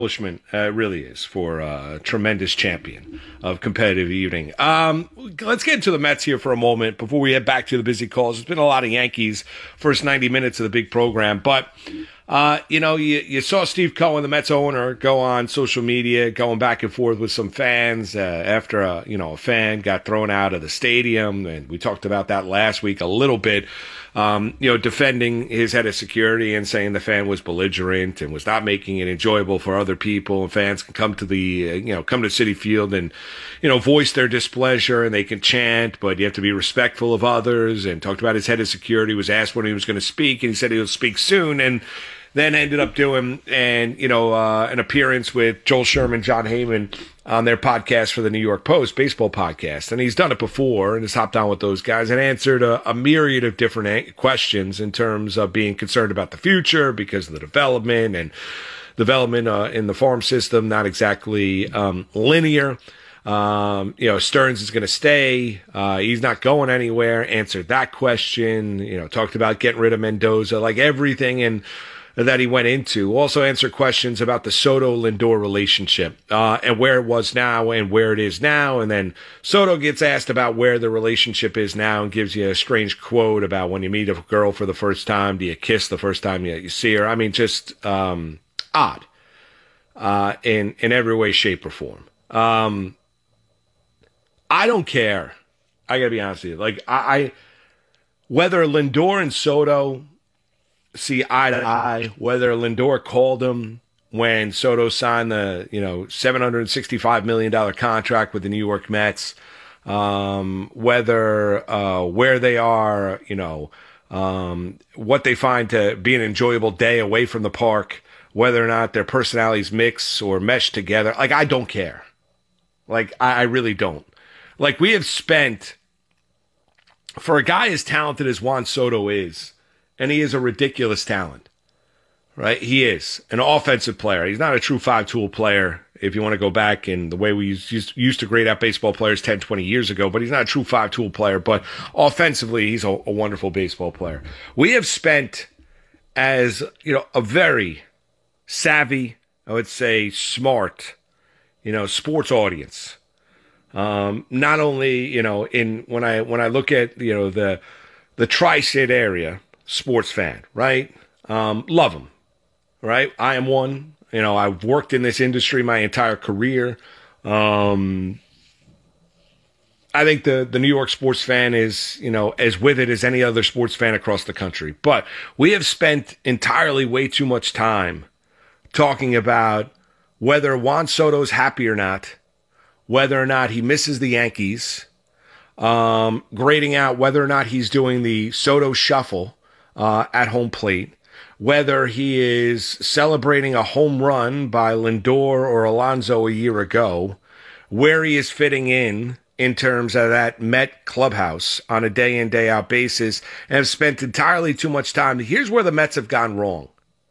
really is for a tremendous champion of competitive evening. Let's get into the Mets here for a moment before we head back to the busy calls. There's been a lot of Yankees first 90 minutes of the big program, but you saw Steve Cohen, the Mets owner, go on social media, going back and forth with some fans after a fan got thrown out of the stadium, and we talked about that last week a little bit. Defending his head of security and saying the fan was belligerent and was not making it enjoyable for other people. And fans can come to come to Citi Field and, voice their displeasure, and they can chant, but you have to be respectful of others. And talked about his head of security, was asked when he was going to speak, and he said he'll speak soon. And then ended up doing an appearance with Joel Sherman, John Heyman on their podcast for the New York Post, baseball podcast. And he's done it before and has hopped on with those guys and answered a myriad of different questions in terms of being concerned about the future because of the development in the farm system, not exactly linear. Stearns is going to stay. He's not going anywhere. Answered that question. Talked about getting rid of Mendoza, like everything that he went into. Also answered questions about the Soto-Lindor relationship and where it was now and where it is now. And then Soto gets asked about where the relationship is now and gives you a strange quote about when you meet a girl for the first time, do you kiss the first time you see her? I mean, just odd in every way, shape, or form. I don't care. I got to be honest with you. Like, I whether Lindor and Soto see eye to eye, whether Lindor called him when Soto signed the $765 million contract with the New York Mets, whether where they are, what they find to be an enjoyable day away from the park, whether or not their personalities mix or mesh together. Like, I don't care. Like, I really don't. Like, we have spent, for a guy as talented as Juan Soto is, and he is a ridiculous talent, right? He is an offensive player. He's not a true five-tool player, if you want to go back in the way we used to grade out baseball players 10, 20 years ago, but he's not a true five-tool player. But offensively, he's a wonderful baseball player. We have spent, as a very savvy, I would say smart, sports audience. Not only, when I look at, the tri-state area, sports fan, right? Love them, right? I am one. I've worked in this industry my entire career. I think the New York sports fan is, as with it as any other sports fan across the country. But we have spent entirely way too much time talking about whether Juan Soto's happy or not, whether or not he misses the Yankees, grading out whether or not he's doing the Soto shuffle at home plate, whether he is celebrating a home run by Lindor or Alonso a year ago, where he is fitting in terms of that Met clubhouse on a day-in, day-out basis, and have spent entirely too much time. Here's where the Mets have gone wrong.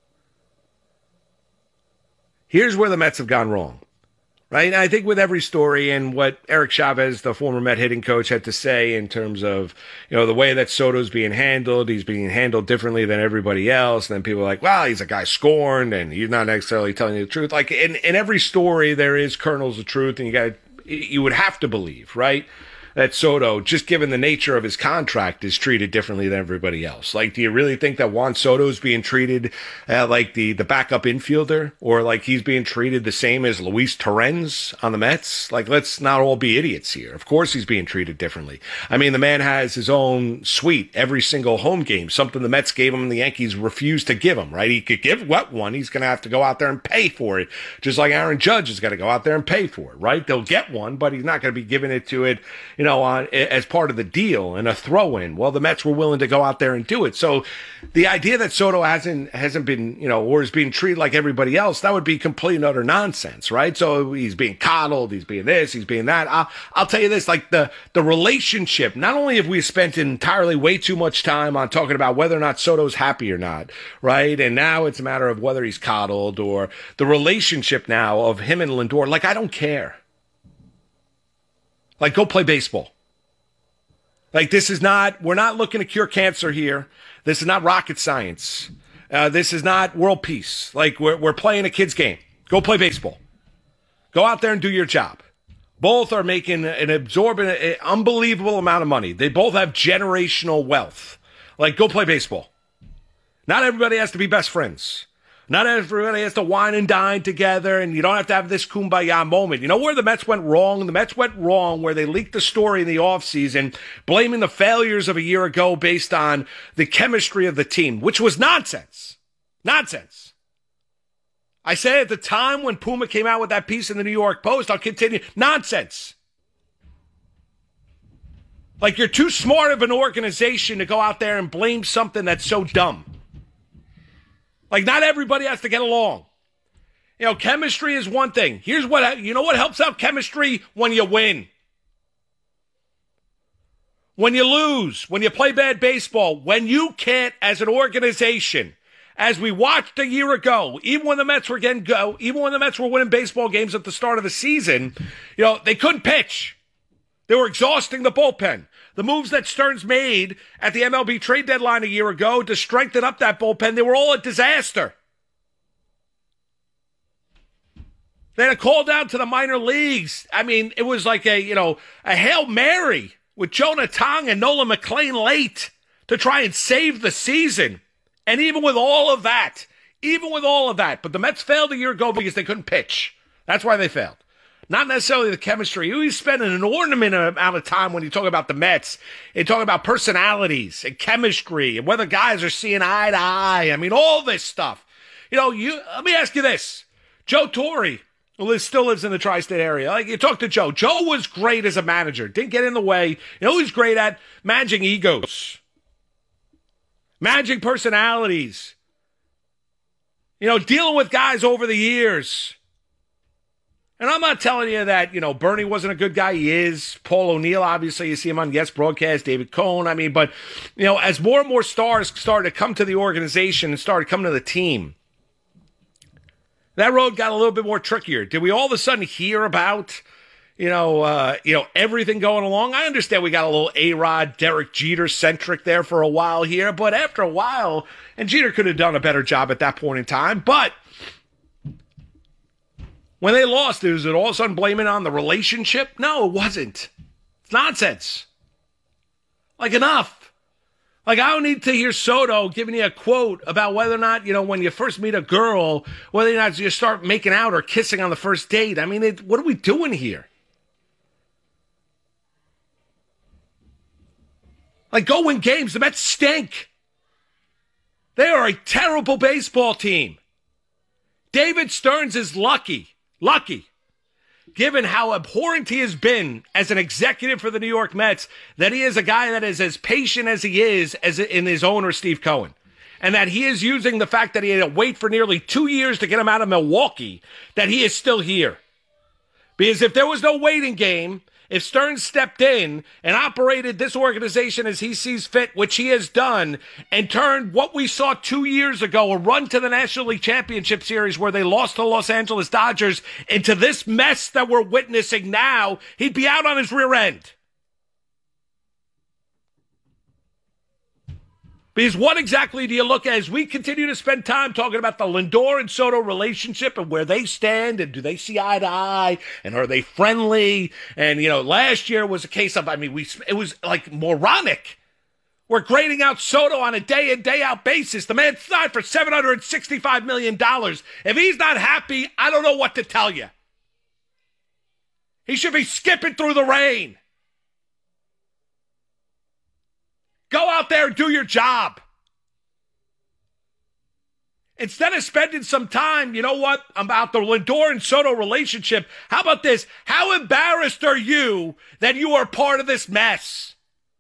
Right? And I think with every story and what Eric Chavez, the former Met hitting coach, had to say in terms of, the way that Soto's being handled, he's being handled differently than everybody else. And then people are like, well, he's a guy scorned and he's not necessarily telling you the truth. Like in every story, there is kernels of truth, and you would have to believe, right, that Soto, just given the nature of his contract, is treated differently than everybody else. Like, do you really think that Juan Soto is being treated like the backup infielder, or like he's being treated the same as Luis Torrens on the Mets? Like, let's not all be idiots here. Of course he's being treated differently. I mean, the man has his own suite every single home game, something the Mets gave him and the Yankees refused to give him, right? He could give one. He's going to have to go out there and pay for it, just like Aaron Judge has got to go out there and pay for it, right? They'll get one, but he's not going to be giving it to it, as part of the deal and a throw-in. Well, the Mets were willing to go out there and do it. So the idea that Soto hasn't been, or is being treated like everybody else, that would be complete and utter nonsense, right? So he's being coddled, he's being this, he's being that. I'll tell you this, like the relationship, not only have we spent entirely way too much time on talking about whether or not Soto's happy or not, right? And now it's a matter of whether he's coddled, or the relationship now of him and Lindor. Like, I don't care. Like, go play baseball. Like, we're not looking to cure cancer here. This is not rocket science. This is not world peace. Like, we're playing a kid's game. Go play baseball. Go out there and do your job. Both are making an absorbent, unbelievable amount of money. They both have generational wealth. Like, go play baseball. Not everybody has to be best friends. Not everybody has to wine and dine together, and you don't have to have this kumbaya moment. You know where the Mets went wrong? The Mets went wrong where they leaked the story in the offseason, blaming the failures of a year ago based on the chemistry of the team, which was nonsense. Nonsense. I said at the time when Puma came out with that piece in the New York Post, I'll continue, nonsense. Like, you're too smart of an organization to go out there and blame something that's so dumb. Like, not everybody has to get along. You know, chemistry is one thing. Here's what, you know what helps out chemistry? When you win. When you lose. When you play bad baseball. When you can't, as an organization, as we watched a year ago, even when the Mets were winning baseball games at the start of the season, you know, they couldn't pitch. They were exhausting the bullpen. The moves that Stearns made at the MLB trade deadline a year ago to strengthen up that bullpen, they were all a disaster. They had a call down to the minor leagues. I mean, it was like a Hail Mary with Jonah Tong and Nolan McLean late to try and save the season. And even with all of that, but the Mets failed a year ago because they couldn't pitch. That's why they failed. Not necessarily the chemistry. You spend an inordinate amount of time when you talk about the Mets and talk about personalities and chemistry and whether guys are seeing eye to eye. I mean, all this stuff. You know, let me ask you this. Joe Torre, who still lives in the tri-state area. Like, you talk to Joe. Joe was great as a manager. Didn't get in the way. You know, he's great at managing egos. Managing personalities. You know, dealing with guys over the years. And I'm not telling you that, you know, Bernie wasn't a good guy. He is. Paul O'Neill, obviously, you see him on Yes Broadcast, David Cohn. I mean, but, you know, as more and more stars started to come to the organization and started coming to the team, that road got a little bit more trickier. Did we all of a sudden hear about, everything going along? I understand we got a little A-Rod, Derek Jeter-centric there for a while here, but after a while, and Jeter could have done a better job at that point in time, but when they lost, was it all of a sudden blaming on the relationship? No, it wasn't. It's nonsense. Like, enough. Like, I don't need to hear Soto giving you a quote about whether or not, you know, when you first meet a girl, whether or not you start making out or kissing on the first date. I mean, what are we doing here? Like, go win games. The Mets stink. They are a terrible baseball team. David Stearns is lucky, given how abhorrent he has been as an executive for the New York Mets, that he is a guy that is as patient as he is in his owner, Steve Cohen. And that he is using the fact that he had to wait for nearly 2 years to get him out of Milwaukee, that he is still here. Because if there was no waiting game, if Stearns stepped in and operated this organization as he sees fit, which he has done, and turned what we saw 2 years ago, a run to the National League Championship Series where they lost to the Los Angeles Dodgers, into this mess that we're witnessing now, he'd be out on his rear end. Because what exactly do you look at as we continue to spend time talking about the Lindor and Soto relationship and where they stand and do they see eye to eye and are they friendly? And, you know, last year was a case of, it was like moronic. We're grading out Soto on a day in, day out basis. The man signed for $765 million. If he's not happy, I don't know what to tell you. He should be skipping through the rain. Go out there and do your job. Instead of spending some time, you know what, about the Lindor and Soto relationship, how about this? How embarrassed are you that you are part of this mess?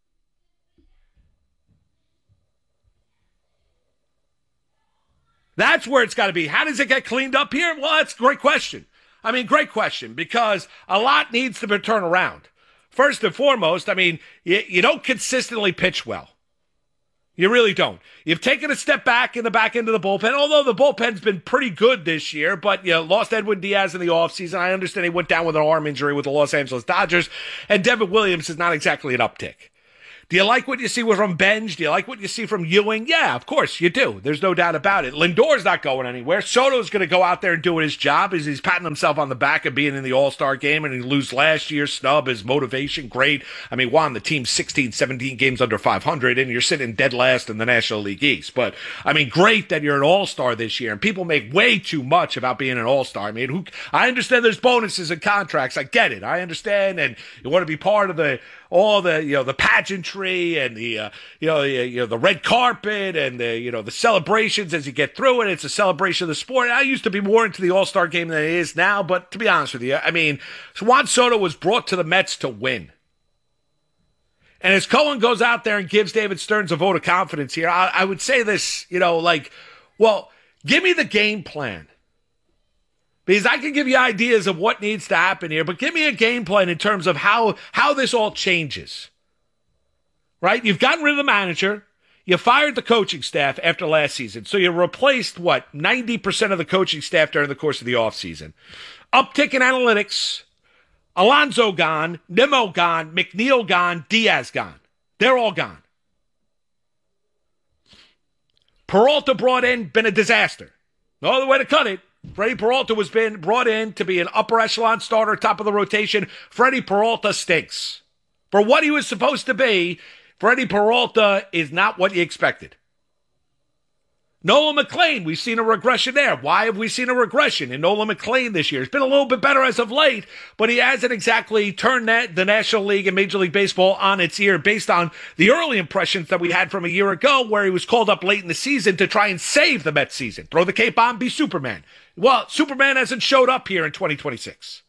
That's where it's got to be. How does it get cleaned up here? Well, that's a great question. Great question, because a lot needs to be turned around. First and foremost, you don't consistently pitch well. You really don't. You've taken a step back in the back end of the bullpen, although the bullpen's been pretty good this year, but you lost Edwin Diaz in the offseason. I understand he went down with an arm injury with the Los Angeles Dodgers, and Devin Williams is not exactly an uptick. Do you like what you see from Benj? Do you like what you see from Ewing? Yeah, of course you do. There's no doubt about it. Lindor's not going anywhere. Soto's going to go out there and doing his job. He's patting himself on the back of being in the All-Star game, and he lose last year. Snub his motivation. Great. I mean, Juan, the team's 16, 17 games under 500, and you're sitting dead last in the National League East. But, I mean, great that you're an All-Star this year, and people make way too much about being an All-Star. I mean, I understand there's bonuses and contracts. I get it. I understand, and you want to be part of the pageantry and the red carpet and the celebrations as you get through it. It's a celebration of the sport. I used to be more into the All-Star game than it is now, but to be honest with you, I mean, Juan Soto was brought to the Mets to win. And as Cohen goes out there and gives David Stearns a vote of confidence here, I would say this, well, give me the game plan. Because I can give you ideas of what needs to happen here, but give me a game plan in terms of how this all changes. Right? You've gotten rid of the manager. You fired the coaching staff after last season. So you replaced, 90% of the coaching staff during the course of the offseason. Uptick in analytics. Alonso gone. Nimmo gone. McNeil gone. Diaz gone. They're all gone. Peralta brought in, been a disaster. No other way to cut it. Freddie Peralta was been brought in to be an upper echelon starter, top of the rotation. Freddie Peralta stinks. For what he was supposed to be, Freddie Peralta is not what you expected. Nolan McLean, we've seen a regression there. Why have we seen a regression in Nolan McLean this year? It's been a little bit better as of late, but he hasn't exactly turned the National League and Major League Baseball on its ear based on the early impressions that we had from a year ago where he was called up late in the season to try and save the Mets season. Throw the cape on, be Superman. Well, Superman hasn't showed up here in 2026.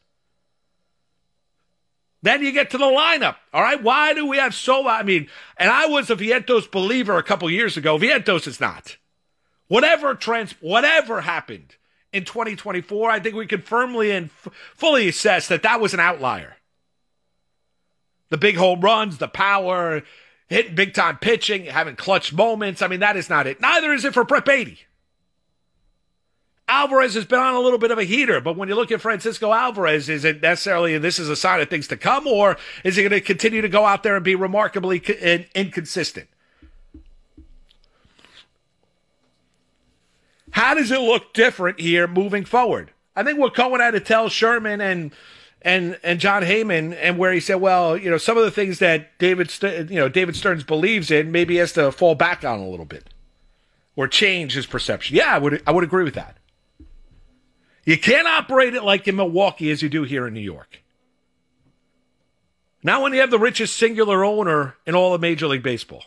Then you get to the lineup. All right. Why do we have and I was a Vientos believer a couple years ago. Vientos is not. Whatever happened in 2024, I think we can firmly and fully assess that was an outlier. The big home runs, the power, hitting big time pitching, having clutch moments. That is not it. Neither is it for Brett Baty. Alvarez has been on a little bit of a heater, but when you look at Francisco Alvarez, is it necessarily this is a sign of things to come, or is he going to continue to go out there and be remarkably inconsistent? How does it look different here moving forward? I think what Cohen had to tell Sherman and John Heyman, and where he said, well, some of the things that David Stearns believes in, maybe he has to fall back on a little bit or change his perception. Yeah, I would agree with that. You can't operate it like in Milwaukee as you do here in New York. Not when you have the richest singular owner in all of Major League Baseball.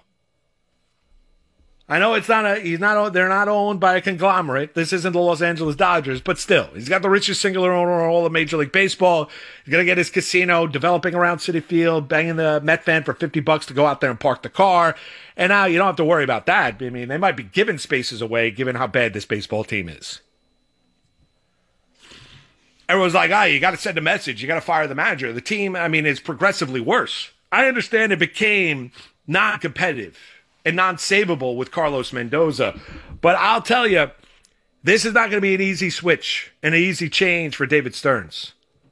I know they're not owned by a conglomerate. This isn't the Los Angeles Dodgers, but still, he's got the richest singular owner in all of Major League Baseball. He's going to get his casino developing around Citi Field, banging the Met fan for $50 to go out there and park the car. And now you don't have to worry about that. They might be giving spaces away given how bad this baseball team is. Everyone's like, you got to send a message. You got to fire the manager. The team, is progressively worse. I understand it became non-competitive and non-savable with Carlos Mendoza. But I'll tell you, this is not going to be an easy switch and an easy change for David Stearns.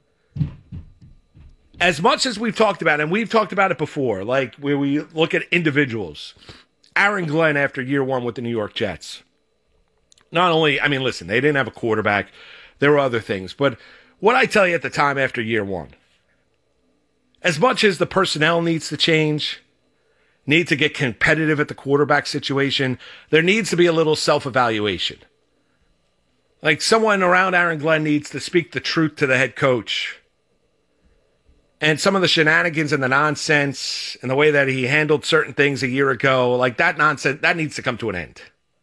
As much as we've talked about it, and we've talked about it before, like where we look at individuals, Aaron Glenn after year one with the New York Jets. Not only, listen, they didn't have a quarterback. There were other things. But what I tell you at the time after year one, as much as the personnel needs to change, need to get competitive at the quarterback situation, there needs to be a little self-evaluation. Like someone around Aaron Glenn needs to speak the truth to the head coach. And some of the shenanigans and the nonsense and the way that he handled certain things a year ago, like that nonsense, that needs to come to an end.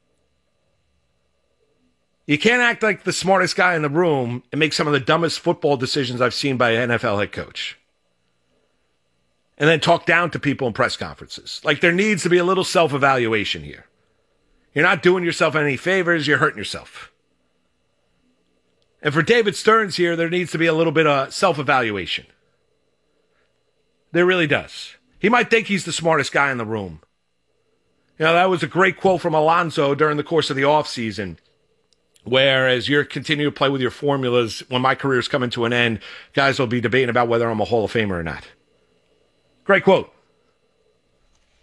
You can't act like the smartest guy in the room and make some of the dumbest football decisions I've seen by an NFL head coach. And then talk down to people in press conferences. Like there needs to be a little self-evaluation here. You're not doing yourself any favors, you're hurting yourself. And for David Stearns here, there needs to be a little bit of self-evaluation. There really does. He might think he's the smartest guy in the room. That was a great quote from Alonso during the course of the offseason. Whereas you're continuing to play with your formulas, when my career's coming to an end, guys will be debating about whether I'm a Hall of Famer or not. Great quote.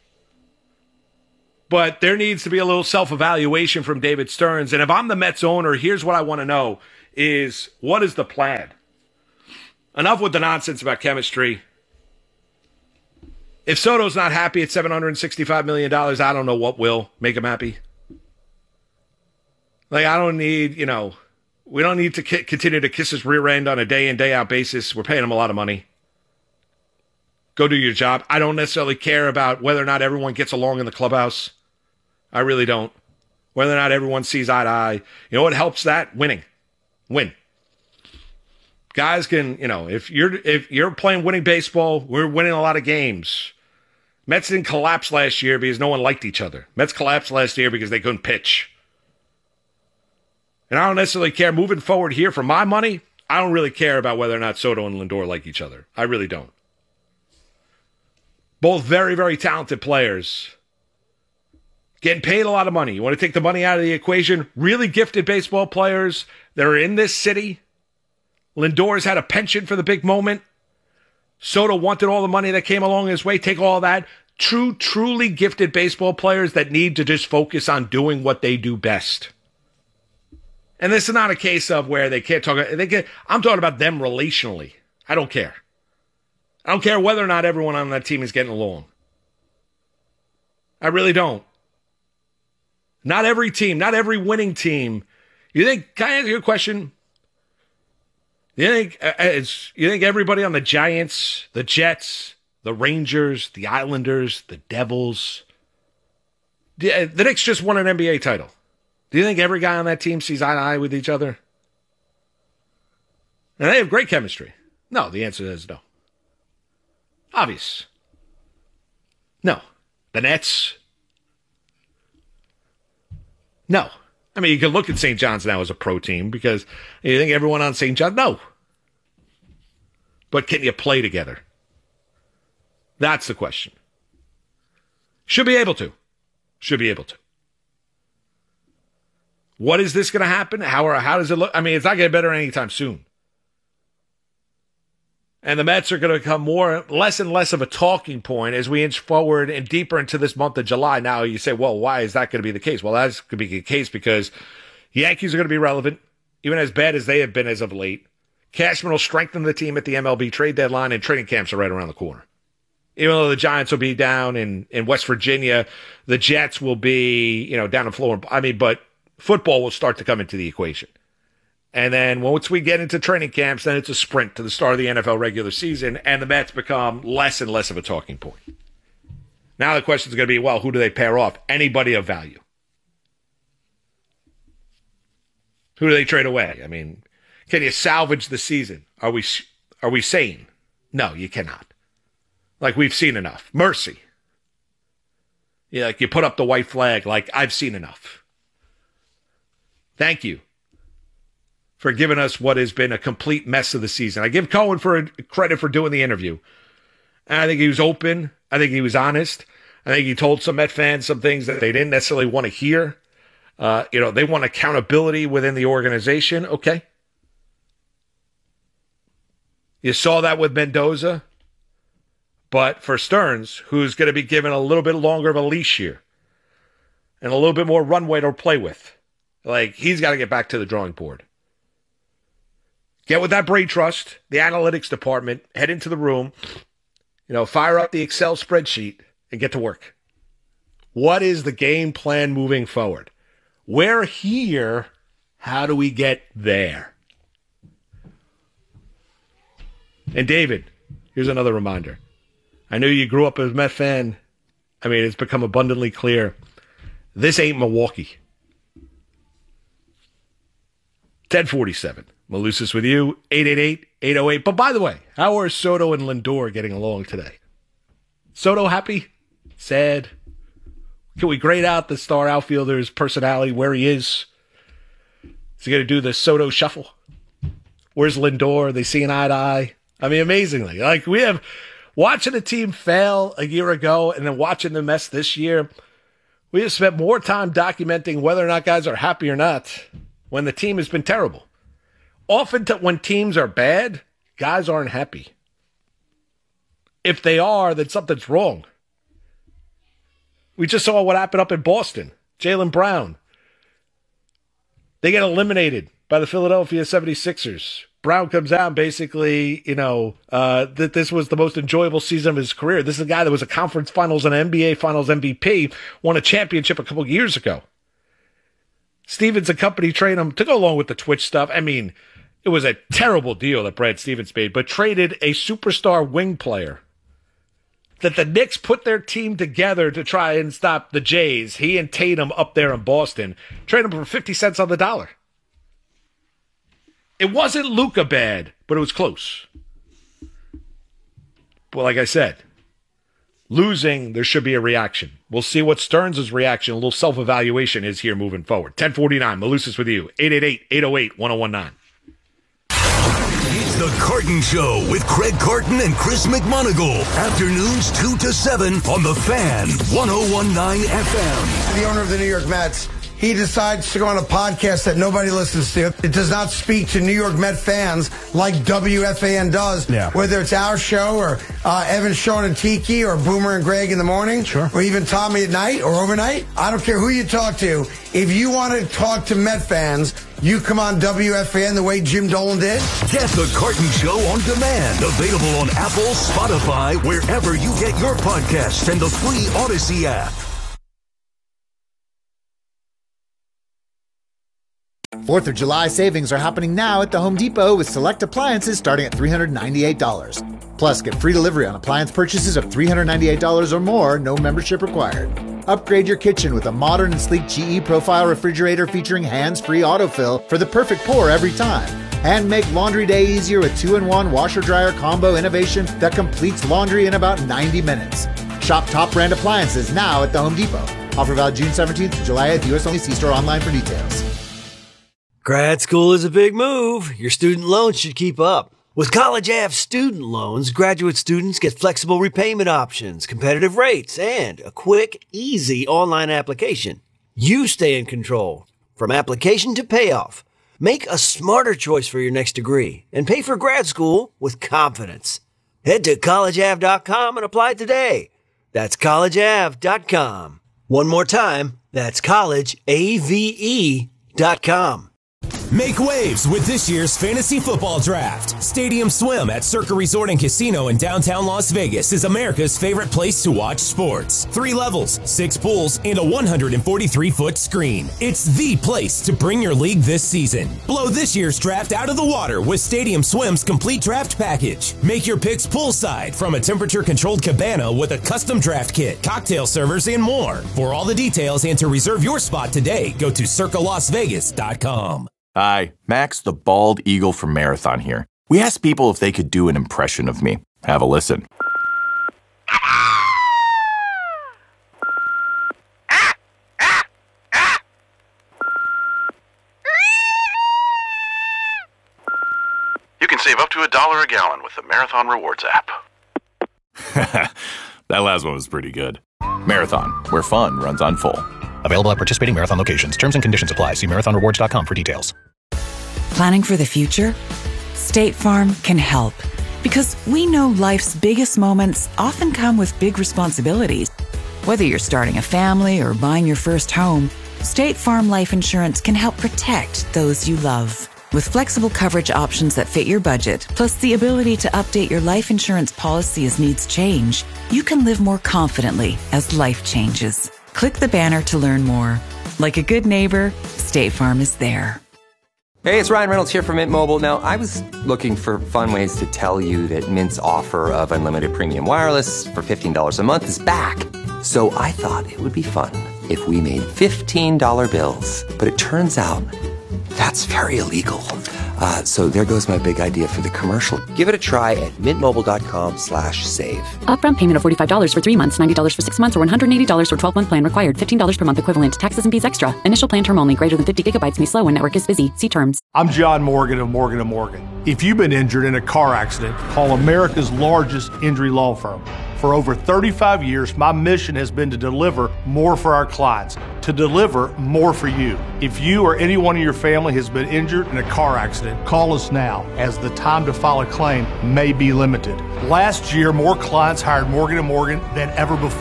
But there needs to be a little self-evaluation from David Stearns. And if I'm the Mets owner, here's what I want to know is, what is the plan? Enough with the nonsense about chemistry. If Soto's not happy at $765 million, I don't know what will make him happy. Like, I don't need, we don't need to continue to kiss his rear end on a day in, day out basis. We're paying him a lot of money. Go do your job. I don't necessarily care about whether or not everyone gets along in the clubhouse. I really don't. Whether or not everyone sees eye to eye. You know what helps that? Winning. Win. Guys can, if you're playing winning baseball, we're winning a lot of games. Mets didn't collapse last year because no one liked each other. Mets collapsed last year because they couldn't pitch. And I don't necessarily care. Moving forward here, for my money, I don't really care about whether or not Soto and Lindor like each other. I really don't. Both very, very talented players. Getting paid a lot of money. You want to take the money out of the equation? Really gifted baseball players that are in this city. Lindor's had a penchant for the big moment. Soto wanted all the money that came along his way. Take all that. Truly gifted baseball players that need to just focus on doing what they do best. And this is not a case of where they can't talk. I'm talking about them relationally. I don't care. I don't care whether or not everyone on that team is getting along. I really don't. Not every team, not every winning team. Can I ask you a question? You think everybody on the Giants, the Jets, the Rangers, the Islanders, the Devils, the Knicks just won an NBA title. Do you think every guy on that team sees eye to eye with each other? And they have great chemistry. No, the answer is no. Obvious. No. The Nets? No. I mean, you can look at St. John's now as a pro team because you think everyone on St. John's? No. But can you play together? That's the question. Should be able to. Should be able to. What is this going to happen? How does it look? I mean, it's not getting better anytime soon. And the Mets are going to become less and less of a talking point as we inch forward and deeper into this month of July. Now you say, well, why is that going to be the case? Well, that's going to be the case because Yankees are going to be relevant, even as bad as they have been as of late. Cashman will strengthen the team at the MLB trade deadline, and training camps are right around the corner. Even though the Giants will be down in West Virginia, the Jets will be, down in Florida. I mean, but football will start to come into the equation. And then once we get into training camps, then it's a sprint to the start of the NFL regular season, and the Mets become less and less of a talking point. Now the question is going to be, well, who do they pair off? Anybody of value. Who do they trade away? I mean, can you salvage the season? Are we sane? No, you cannot. Like, we've seen enough. Mercy. Yeah, like you put up the white flag, like, I've seen enough. Thank you for giving us what has been a complete mess of the season. I give Cohen credit for doing the interview. And I think he was open. I think he was honest. I think he told some Met fans some things that they didn't necessarily want to hear. They want accountability within the organization. Okay. You saw that with Mendoza. But for Stearns, who's going to be given a little bit longer of a leash here and a little bit more runway to play with, like, he's got to get back to the drawing board. Get with that Braid Trust, the analytics department, head into the room, fire up the Excel spreadsheet and get to work. What is the game plan moving forward? We're here. How do we get there? And David, here's another reminder. I know you grew up as a Met fan. I mean, it's become abundantly clear. This ain't Milwaukee. 1047. Malusis with you. 888-808. But by the way, how are Soto and Lindor getting along today? Soto happy? Sad? Can we grade out the star outfielder's personality, where he is? Is he going to do the Soto shuffle? Where's Lindor? Are they seeing eye to eye? I mean, amazingly. Like, we have... Watching a team fail a year ago and then watching the mess this year, we have spent more time documenting whether or not guys are happy or not when the team has been terrible. Often when teams are bad, guys aren't happy. If they are, then something's wrong. We just saw what happened up in Boston. Jaylen Brown. They get eliminated by the Philadelphia 76ers. Brown comes out and basically, that this was the most enjoyable season of his career. This is a guy that was a conference finals and NBA finals MVP, won a championship a couple of years ago. Stevens and company trade him to go along with the Twitch stuff. I mean, it was a terrible deal that Brad Stevens made, but traded a superstar wing player that the Knicks put their team together to try and stop the Jays. He and Tatum up there in Boston. Trade him for 50 cents on the dollar. It wasn't Luka bad, but it was close. But like I said, losing, there should be a reaction. We'll see what Stearns' reaction, a little self-evaluation is here moving forward. 1049, Malusis with you. 888-808-1019. It's The Carton Show with Craig Carton and Chris McMonagle. Afternoons 2 to 7 on The Fan, 101.9 FM. The owner of the New York Mets, he decides to go on a podcast that nobody listens to. It does not speak to New York Met fans like WFAN does. Yeah. Whether it's our show or Evan, Sean, and Tiki or Boomer and Greg in the morning. Sure. Or even Tommy at night or overnight. I don't care who you talk to. If you want to talk to Met fans, you come on WFAN the way Jim Dolan did. Get The Carton Show on demand. Available on Apple, Spotify, wherever you get your podcasts, and the free Odyssey app. 4th of July savings are happening now at the Home Depot with select appliances starting at $398. Plus, get free delivery on appliance purchases of $398 or more, no membership required. Upgrade your kitchen with a modern and sleek GE Profile refrigerator featuring hands-free autofill for the perfect pour every time. And make laundry day easier with 2-in-1 washer-dryer combo innovation that completes laundry in about 90 minutes. Shop top brand appliances now at the Home Depot. Offer valid June 17th to July 8th. U.S. only. See store online for details. Grad school is a big move. Your student loans should keep up. With College Ave student loans, graduate students get flexible repayment options, competitive rates, and a quick, easy online application. You stay in control from application to payoff. Make a smarter choice for your next degree and pay for grad school with confidence. Head to collegeave.com and apply today. That's collegeave.com. One more time, that's collegeave.com. Make waves with this year's fantasy football draft. Stadium Swim at Circa Resort and Casino in downtown Las Vegas is America's favorite place to watch sports. 3 levels, 6 pools, and a 143-foot screen. It's the place to bring your league this season. Blow this year's draft out of the water with Stadium Swim's complete draft package. Make your picks poolside from a temperature-controlled cabana with a custom draft kit, cocktail servers, and more. For all the details and to reserve your spot today, go to circalasvegas.com. Hi, Max the Bald Eagle from Marathon here. We asked people if they could do an impression of me. Have a listen. You can save up to $1 a gallon with the Marathon Rewards app. That last one was pretty good. Marathon, where fun runs on full. Available at participating Marathon locations. Terms and conditions apply. See marathonrewards.com for details. Planning for the future? State Farm can help. Because we know life's biggest moments often come with big responsibilities. Whether you're starting a family or buying your first home, State Farm Life Insurance can help protect those you love. With flexible coverage options that fit your budget, plus the ability to update your life insurance policy as needs change, you can live more confidently as life changes. Click the banner to learn more. Like a good neighbor, State Farm is there. Hey, it's Ryan Reynolds here from Mint Mobile. Now, I was looking for fun ways to tell you that Mint's offer of unlimited premium wireless for $15 a month is back. So I thought it would be fun if we made $15 bills. But it turns out that's very illegal. So there goes my big idea for the commercial. Give it a try at mintmobile.com/save. Upfront payment of $45 for 3 months, $90 for 6 months, or $180 for 12-month plan required. $15 per month equivalent. Taxes and fees extra. Initial plan term only. Greater than 50 gigabytes may slow when network is busy. See terms. I'm John Morgan of Morgan & Morgan. If you've been injured in a car accident, call America's largest injury law firm. For over 35 years, my mission has been to deliver more for our clients, to deliver more for you. If you or anyone in your family has been injured in a car accident, call us now, as the time to file a claim may be limited. Last year, more clients hired Morgan & Morgan than ever before.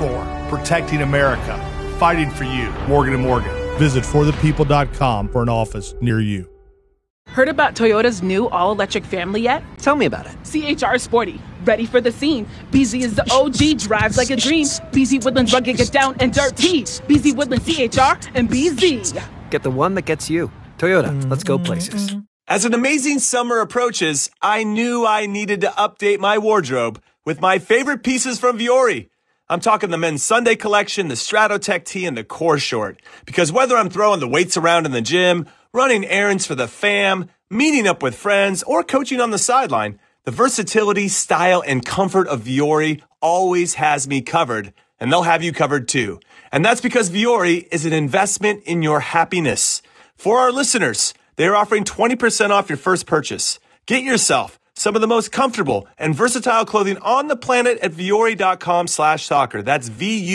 protecting America, fighting for you. Morgan & Morgan. Visit forthepeople.com for an office near you. Heard about Toyota's new all-electric family yet? Tell me about it. CHR Sporty, ready for the scene. BZ is the OG, drives like a dream. BZ Woodlands rugged, get down and dirty. BZ Woodlands CHR and BZ. Get the one that gets you. Toyota, let's go places. As an amazing summer approaches, I knew I needed to update my wardrobe with my favorite pieces from Vuori. I'm talking the men's Sunday collection, the Stratotech tee, and the core short. Because whether I'm throwing the weights around in the gym, running errands for the fam, meeting up with friends, or coaching on the sideline, the versatility, style, and comfort of Vuori always has me covered, and they'll have you covered too. And that's because Vuori is an investment in your happiness. For our listeners, they are offering 20% off your first purchase. Get yourself some of the most comfortable and versatile clothing on the planet at vuori.com/soccer. That's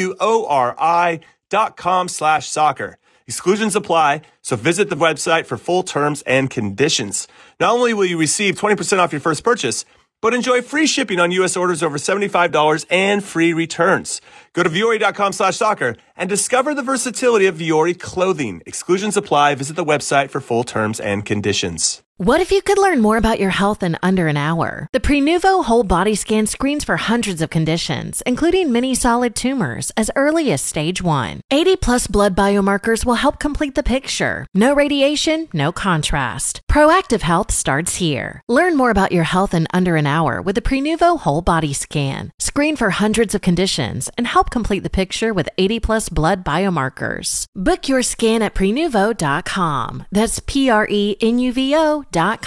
VUORI.com/soccer. Exclusions apply, so visit the website for full terms and conditions. Not only will you receive 20% off your first purchase, but enjoy free shipping on U.S. orders over $75 and free returns. Go to vuori.com/soccer and discover the versatility of Vuori clothing. Exclusions apply. Visit the website for full terms and conditions. What if you could learn more about your health in under an hour? The Prenuvo whole body scan screens for hundreds of conditions, including many solid tumors, as early as stage 1. 80+ blood biomarkers will help complete the picture. No radiation, no contrast. Proactive health starts here. Learn more about your health in under an hour with the Prenuvo whole body scan. Screen for hundreds of conditions and help complete the picture with 80+ blood biomarkers. Book your scan at Prenuvo.com. That's PRENUVO.com.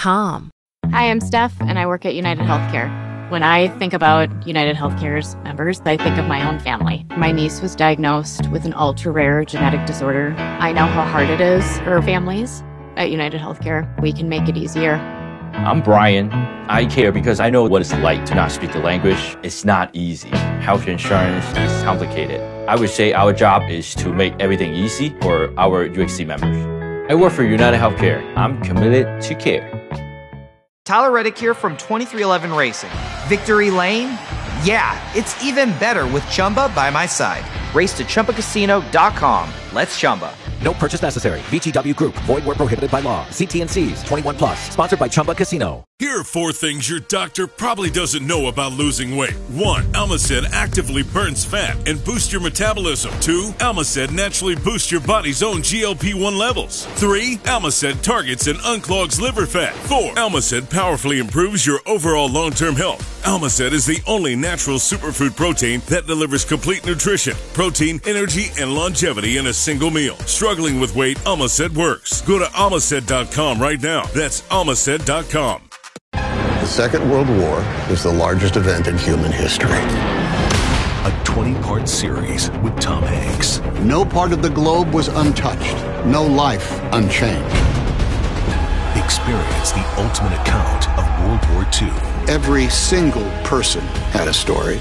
Hi, I'm Steph, and I work at United Healthcare. When I think about United Healthcare's members, I think of my own family. My niece was diagnosed with an ultra-rare genetic disorder. I know how hard it is for families. At United Healthcare, we can make it easier. I'm Brian. I care because I know what it's like to not speak the language. It's not easy. Health insurance is complicated. I would say our job is to make everything easy for our UHC members. I work for United Healthcare. I'm committed to care. Tyler Reddick here from 2311 Racing. Victory Lane? Yeah, it's even better with Chumba by my side. Race to ChumbaCasino.com. Let's Chumba. No purchase necessary. VGW Group. Void where prohibited by law. See T&Cs. 21+. Sponsored by Chumba Casino. Here are 4 things your doctor probably doesn't know about losing weight. 1. Almacet actively burns fat and boosts your metabolism. 2. Almacet naturally boosts your body's own GLP-1 levels. 3. Almacet targets and unclogs liver fat. 4. Almacet powerfully improves your overall long-term health. Almacet is the only natural superfood protein that delivers complete nutrition, protein, energy, and longevity in a single meal. Struggling with weight, Almacet works. Go to almacet.com right now. That's almacet.com. The Second World War was the largest event in human history. A 20-part series with Tom Hanks. No part of the globe was untouched. No life unchanged. Experience the ultimate account of World War II. Every single person had a story.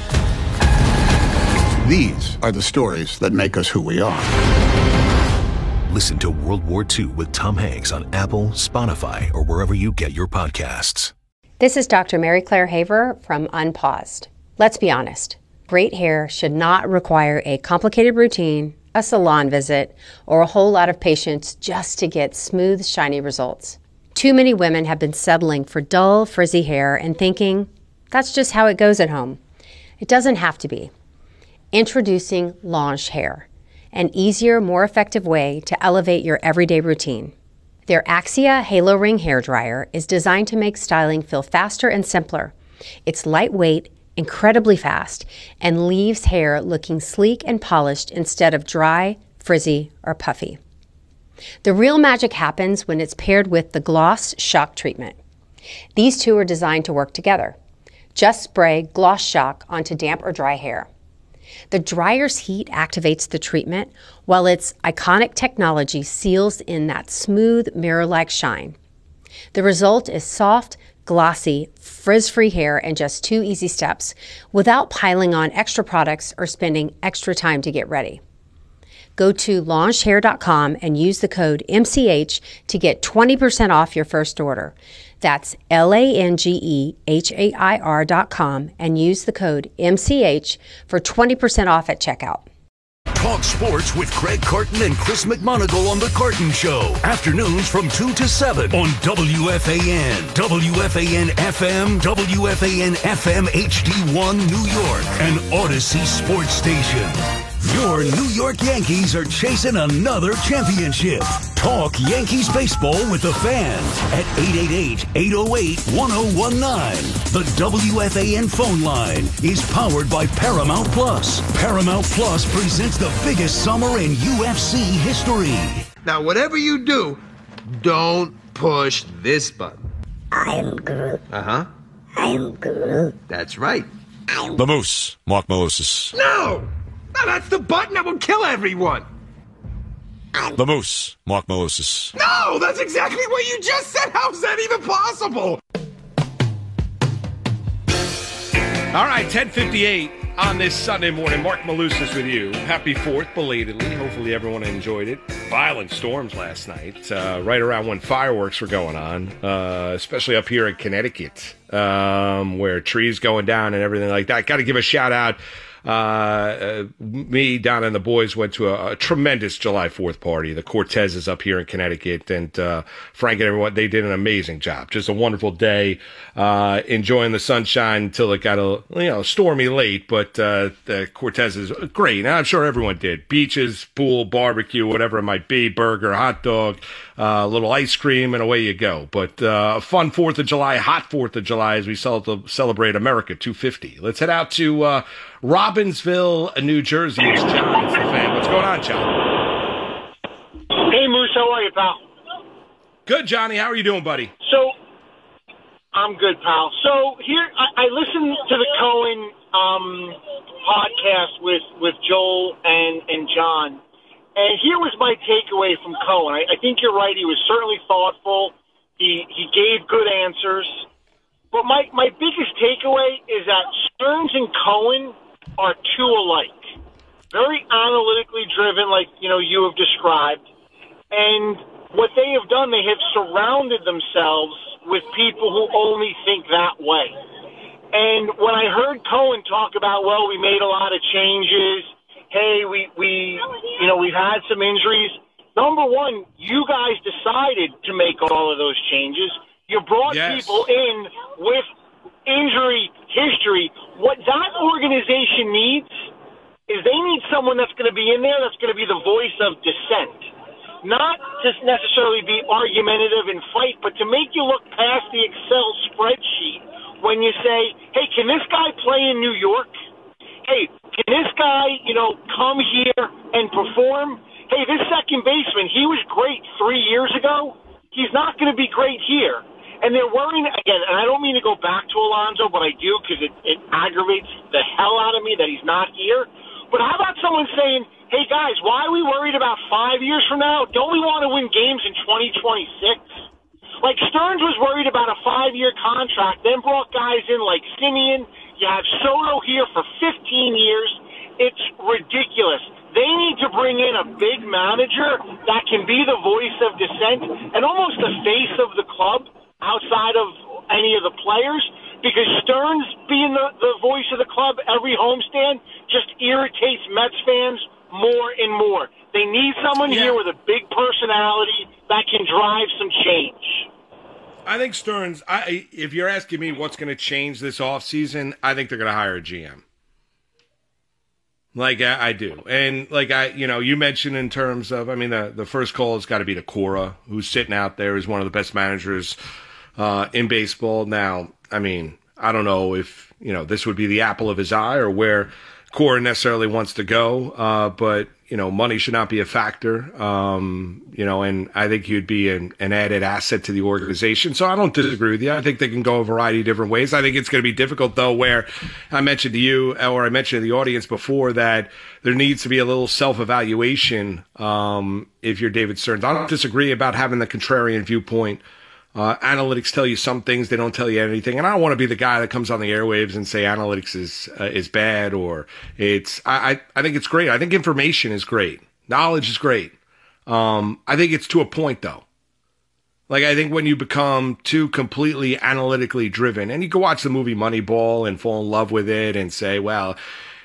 These are the stories that make us who we are. Listen to World War II with Tom Hanks on Apple, Spotify, or wherever you get your podcasts. This is Dr. Mary Claire Haver from Unpaused. Let's be honest. Great hair should not require a complicated routine, a salon visit, or a whole lot of patience just to get smooth, shiny results. Too many women have been settling for dull, frizzy hair and thinking, that's just how it goes at home. It doesn't have to be. Introducing Lange Hair, an easier, more effective way to elevate your everyday routine. Their Axia Halo Ring hairdryer is designed to make styling feel faster and simpler. It's lightweight, incredibly fast, and leaves hair looking sleek and polished instead of dry, frizzy, or puffy. The real magic happens when it's paired with the Gloss Shock treatment. These two are designed to work together. Just spray Gloss Shock onto damp or dry hair. The dryer's heat activates the treatment, while its iconic technology seals in that smooth, mirror-like shine. The result is soft, glossy, frizz-free hair in just 2 easy steps, without piling on extra products or spending extra time to get ready. Go to langehair.com and use the code MCH to get 20% off your first order. That's LANGEHAIR.com and use the code MCH for 20% off at checkout. Talk sports with Craig Carton and Chris McMonagle on The Carton Show. Afternoons from 2 to 7 on WFAN, WFAN FM, WFAN FM HD1 New York, and Odyssey Sports Station. Your New York Yankees are chasing another championship. Talk Yankees baseball with the Fan at 888-808-1019. The WFAN phone line is powered by Paramount Plus. Paramount Plus presents the biggest summer in UFC history. Now, whatever you do, don't push this button. I am Groot. Uh-huh. I am Groot. That's right. The Moose, Mark Melosis. No! No, that's the button that will kill everyone. The Moose, Mark Melosis. No, that's exactly what you just said. How's that even possible? All right, 10:58 on this Sunday morning. Mark Malusis with you. Happy 4th, belatedly. Hopefully everyone enjoyed it. Violent storms last night, right around when fireworks were going on, especially up here in Connecticut, where trees going down and everything like that. Got to give a shout out. Me, Don, and the boys went to a tremendous July 4th party. The Cortezes up here in Connecticut, and Frank and everyone, they did an amazing job. Just a wonderful day, enjoying the sunshine until it got stormy late, but the Cortezes, great. And I'm sure everyone did. Beaches, pool, barbecue, whatever it might be, burger, hot dog, a little ice cream, and away you go. But a fun 4th of July, hot 4th of July as we celebrate America 250. Let's head out to Robbinsville, New Jersey. It's John. It's the Fan. What's going on, John? Hey, Moose. How are you, pal? Good, Johnny. How are you doing, buddy? So, I'm good, pal. So, here, I listened to the Cohen podcast with Joel and John, and here was my takeaway from Cohen. I think you're right. He was certainly thoughtful. He gave good answers. But my biggest takeaway is that Stearns and Cohen are two alike. Very analytically driven, like you have described. And what they have done, they have surrounded themselves with people who only think that way. And when I heard Cohen talk about, well, we made a lot of changes. Hey, we've had some injuries. Number one, you guys decided to make all of those changes. You brought people in with injury history. What that organization needs is they need someone that's going to be in there that's going to be the voice of dissent. Not to necessarily be argumentative and fight, but to make you look past the Excel spreadsheet when you say, hey, can this guy play in New York? Hey, can this guy, come here and perform? Hey, this second baseman, he was great 3 years ago. He's not going to be great here. And they're worrying, again, and I don't mean to go back to Alonso, but I do because it aggravates the hell out of me that he's not here. But how about someone saying, hey, guys, why are we worried about 5 years from now? Don't we want to win games in 2026? Like Stearns was worried about a 5-year contract, then brought guys in like Simeon. You have Soto here for 15 years. It's ridiculous. They need to bring in a big manager that can be the voice of dissent and almost the face of the club outside of any of the players, because Stearns being the voice of the club every homestand just irritates Mets fans more and more. They need someone here with a big personality that can drive some change. I think Stearns, if you're asking me what's going to change this offseason, I think they're going to hire a GM. Like, I do. And, you mentioned in terms of, the first call has got to be to Cora, who's sitting out there as one of the best managers in baseball. Now, I don't know if, this would be the apple of his eye or where Cora necessarily wants to go, but, money should not be a factor, and I think he'd be an added asset to the organization. So I don't disagree with you. I think they can go a variety of different ways. I think it's going to be difficult, though, where I mentioned to you, or I mentioned to the audience before, that there needs to be a little self-evaluation if you're David Stearns. I don't disagree about having the contrarian viewpoint. Analytics tell you some things, they don't tell you anything. And I don't want to be the guy that comes on the airwaves and say analytics is bad or it's, I think it's great. I think information is great. Knowledge is great. I think it's to a point though. I think when you become too completely analytically driven, and you can watch the movie Moneyball and fall in love with it and say, well,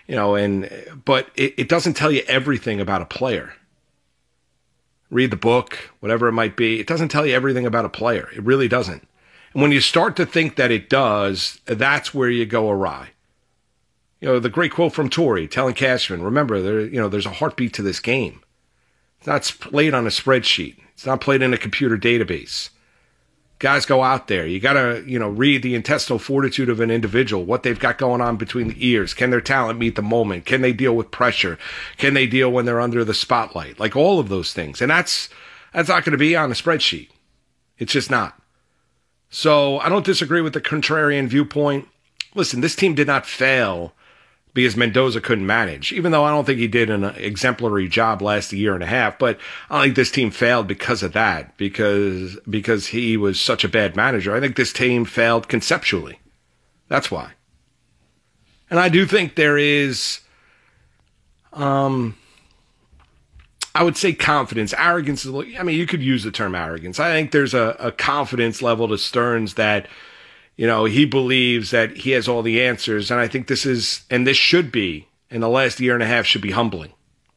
But it doesn't tell you everything about a player. Read the book, whatever it might be. It doesn't tell you everything about a player. It really doesn't. And when you start to think that it does, that's where you go awry. The great quote from Torrey, telling Cashman, remember, there's a heartbeat to this game. It's not played on a spreadsheet. It's not played in a computer database. Guys go out there. You got to, read the intestinal fortitude of an individual, what they've got going on between the ears. Can their talent meet the moment? Can they deal with pressure? Can they deal when they're under the spotlight? Like all of those things. And that's not going to be on a spreadsheet. It's just not. So I don't disagree with the contrarian viewpoint. Listen, this team did not fail because Mendoza couldn't manage, even though I don't think he did an exemplary job last year and a half. But I don't think this team failed because of that, because he was such a bad manager. I think this team failed conceptually. That's why. And I do think there is, I would say confidence. Arrogance is, you could use the term arrogance. I think there's a confidence level to Stearns that, he believes that he has all the answers. And I think this should be, in the last year and a half, should be humbling.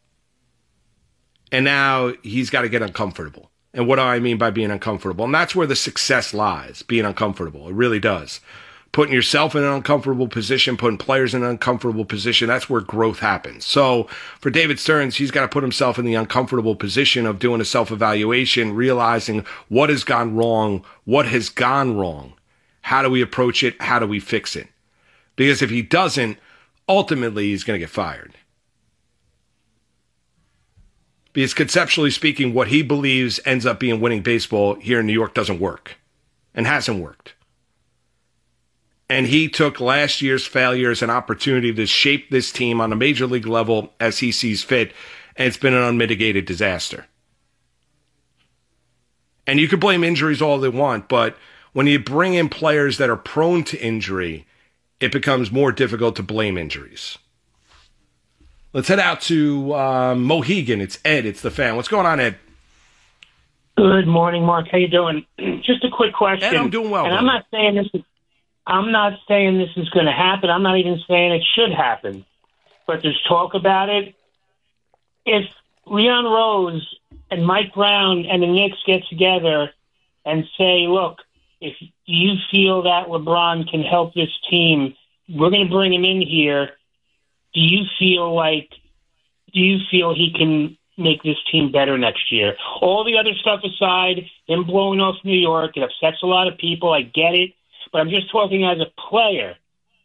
And now he's got to get uncomfortable. And what do I mean by being uncomfortable? And that's where the success lies, being uncomfortable. It really does. Putting yourself in an uncomfortable position, putting players in an uncomfortable position, that's where growth happens. So for David Stearns, he's got to put himself in the uncomfortable position of doing a self-evaluation, realizing what has gone wrong, how do we approach it, how do we fix it? Because if he doesn't, ultimately he's going to get fired. Because conceptually speaking, what he believes ends up being winning baseball here in New York doesn't work and hasn't worked. And he took last year's failure as an opportunity to shape this team on a major league level as he sees fit, and it's been an unmitigated disaster. And you can blame injuries all they want, but when you bring in players that are prone to injury, it becomes more difficult to blame injuries. Let's head out to Mohegan. It's Ed. It's the fan. What's going on, Ed? Good morning, Mark. How you doing? Just a quick question. Ed, I'm doing well. And I'm not saying this is going to happen. I'm not even saying it should happen. But there's talk about it. If Leon Rose and Mike Brown and the Knicks get together and say, look, if you feel that LeBron can help this team, we're going to bring him in here. Do you feel he can make this team better next year? All the other stuff aside, him blowing off New York, it upsets a lot of people. I get it. But I'm just talking as a player.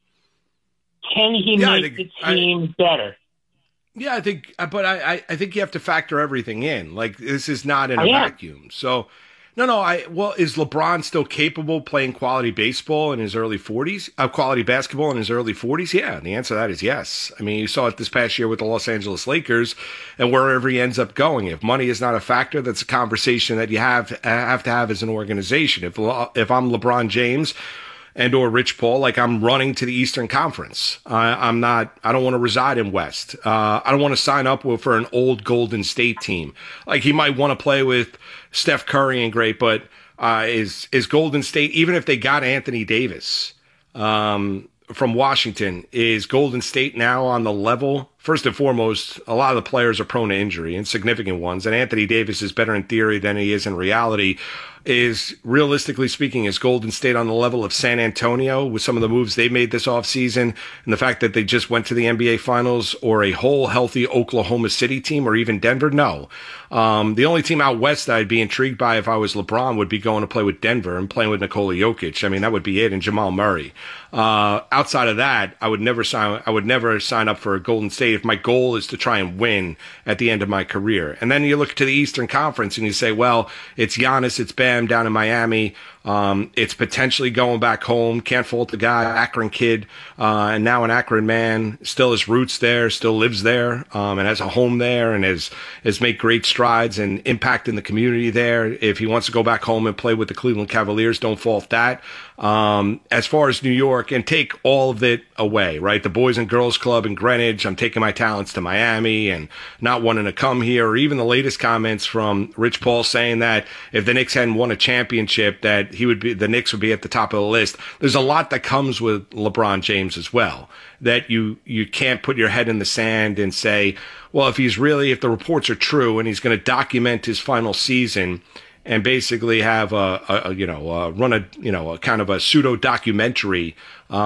Can he make the team better? Yeah, I think you have to factor everything in. Like, this is not in a vacuum. So, is LeBron still capable of playing quality baseball in his early 40s? Quality basketball in his early 40s? Yeah, and the answer to that is yes. I mean, you saw it this past year with the Los Angeles Lakers and wherever he ends up going. If money is not a factor, that's a conversation that you have to have as an organization. If I'm LeBron James and or Rich Paul, like, I'm running to the Eastern Conference. I don't want to reside in West. I don't want to sign up for an old Golden State team. Like, he might want to play with Steph Curry and great, but is Golden State, even if they got Anthony Davis from Washington, is Golden State now on the level? First and foremost, a lot of the players are prone to injury, and significant ones, and Anthony Davis is better in theory than he is in reality. Is, realistically speaking, is Golden State on the level of San Antonio with some of the moves they made this offseason and the fact that they just went to the NBA Finals, or a whole healthy Oklahoma City team, or even Denver? No. The only team out west that I'd be intrigued by if I was LeBron would be going to play with Denver and playing with Nikola Jokic. I mean, that would be it, and Jamal Murray. Outside of that, I would never sign up for a Golden State if my goal is to try and win at the end of my career. And then you look to the Eastern Conference and you say, well, it's Giannis, it's Bam down in Miami. It's potentially going back home. Can't fault the guy, Akron kid, and now an Akron man. Still has roots there, still lives there, and has a home there, and has made great strides and impact in the community there. If he wants to go back home and play with the Cleveland Cavaliers, don't fault that. As far as New York, and take all of it away, right? The Boys and Girls Club in Greenwich, I'm taking my talents to Miami and not wanting to come here, or even the latest comments from Rich Paul saying that if the Knicks hadn't won a championship, that that the Knicks would be at the top of the list. There's a lot that comes with LeBron James as well, that you can't put your head in the sand and say, well, if the reports are true and he's going to document his final season and basically have run a kind of a pseudo documentary